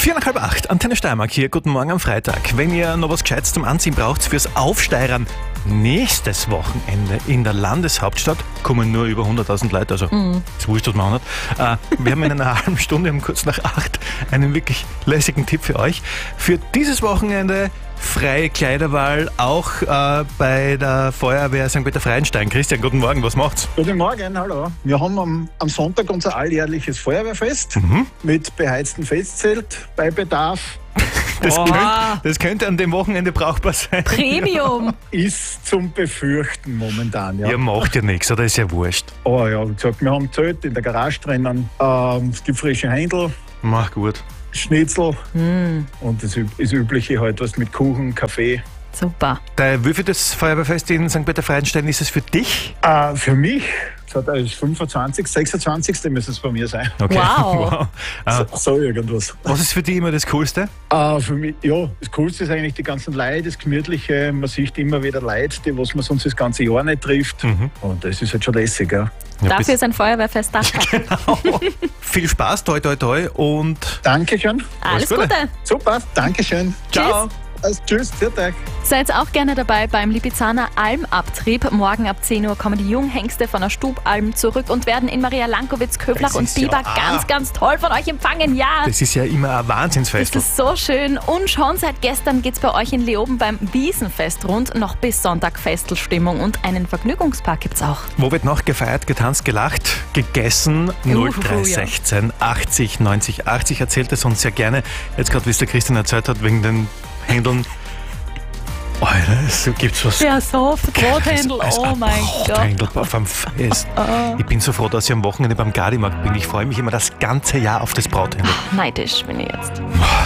7:45, Antenne Steiermark hier. Guten Morgen am Freitag. Wenn ihr noch was Gescheites zum Anziehen braucht fürs Aufsteirern nächstes Wochenende in der Landeshauptstadt, kommen nur über 100.000 Leute, also ist wurscht, was man hat. Wir haben in einer halben Stunde, um kurz nach 8, einen wirklich lässigen Tipp für euch. Für dieses Wochenende freie Kleiderwahl, auch bei der Feuerwehr St. Peter-Freienstein. Christian, guten Morgen, was macht's? Guten Morgen, hallo. Wir haben am Sonntag unser alljährliches Feuerwehrfest mit beheiztem Festzelt bei Bedarf. Das könnte an dem Wochenende brauchbar sein. Premium! Ist zum Befürchten momentan, ja. Ihr macht ja nichts, oder ist ja wurscht? Aber ja, wie gesagt, wir haben Zelt in der Garage drinnen. Es gibt frische Händel, Mach gut. Schnitzel und das Übliche halt, was mit Kuchen, Kaffee. Super. Der Wie viel das Feuerwehrfest in St. Peter-Freienstein ist es für dich? Für mich, das ist 25., 26. müsste es bei mir sein. Okay. Wow. So irgendwas. Was ist für dich immer das Coolste? Für mich, ja, das Coolste ist eigentlich die ganzen Leute, das Gemütliche. Man sieht immer wieder Leute, die was man sonst das ganze Jahr nicht trifft. Und das ist halt schon lässig, ja. Dafür ist ein Feuerwehrfest da. Genau. Viel Spaß, toi toi toi und Dankeschön. Alles Gute. Gute. Super, Dankeschön. ciao. Tschüss, vielen Dank. Seid auch gerne dabei beim Lipizzaner Almabtrieb. Morgen ab 10 Uhr kommen die Junghengste von der Stubalm zurück und werden in Maria Lankowitz, Köflach Das und ist ja Biber ganz toll von euch empfangen. Ja, Das ist ja immer ein Wahnsinnsfest. das ist so schön. Und schon seit gestern geht's bei euch in Leoben beim Wiesenfest rund. Noch bis Sonntag Festelstimmung und einen Vergnügungspark gibt's auch. Wo wird noch gefeiert, getanzt, gelacht, gegessen? 0316 80 90 80. Erzählt es uns sehr gerne. Jetzt gerade, wie es der Christian erzählt hat, wegen den Händeln. Alter, es gibt's was. Ja, soft, Brothändel, oh mein Gott. Brothändel auf einem Fest. Ich bin so froh, dass ich am Wochenende beim Gardimarkt bin. Ich freue mich immer das ganze Jahr auf das Brothändel. Neidisch bin ich jetzt.